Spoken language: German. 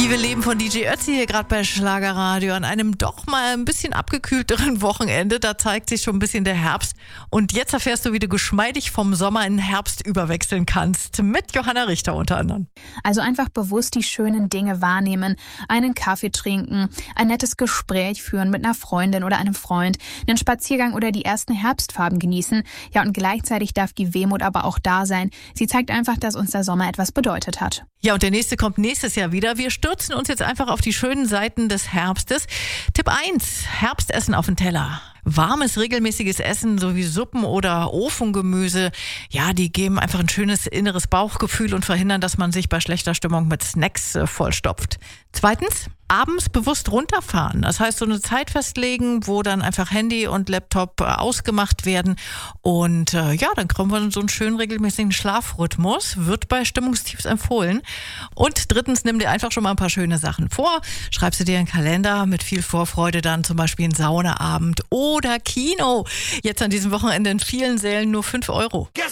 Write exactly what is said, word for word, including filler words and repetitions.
Wie wir leben von D J Ötzi hier gerade bei Schlagerradio an einem doch mal ein bisschen abgekühlteren Wochenende. Da zeigt sich schon ein bisschen der Herbst. Und jetzt erfährst du, wie du geschmeidig vom Sommer in den Herbst überwechseln kannst. Mit Johanna Richter unter anderem. Also einfach bewusst die schönen Dinge wahrnehmen. Einen Kaffee trinken, ein nettes Gespräch führen mit einer Freundin oder einem Freund, einen Spaziergang oder die ersten Herbstfarben genießen. Ja, und gleichzeitig darf die Wehmut aber auch da sein. Sie zeigt einfach, dass uns der Sommer etwas bedeutet hat. Ja, und der nächste kommt nächstes Jahr wieder. Wir stürzen uns jetzt einfach auf die schönen Seiten des Herbstes. Tipp eins, Herbstessen auf den Teller. Warmes, regelmäßiges Essen sowie Suppen oder Ofengemüse, ja, die geben einfach ein schönes inneres Bauchgefühl und verhindern, dass man sich bei schlechter Stimmung mit Snacks äh, vollstopft. Zweitens, abends bewusst runterfahren. Das heißt, so eine Zeit festlegen, wo dann einfach Handy und Laptop äh, ausgemacht werden. Und äh, ja, dann kommen wir in so einen schönen regelmäßigen Schlafrhythmus. Wird bei Stimmungstiefs empfohlen. Und drittens, nimm dir einfach schon mal ein paar schöne Sachen vor. Schreib sie dir in den Kalender mit viel Vorfreude dann zum Beispiel einen Saunaabend oder Kino. Jetzt an diesem Wochenende in vielen Sälen nur fünf Euro.